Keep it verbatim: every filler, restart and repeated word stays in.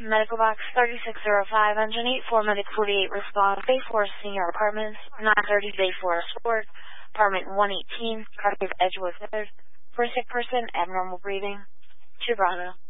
Medical Box thirty-six oh five, Engine eight four, Medic forty-eight, response, Bay Forest Senior Apartments, nine thirty Bay Forest Court, Apartment one eighteen, Cardiff Edgewood Road, for a sick person, abnormal breathing, two Bravo.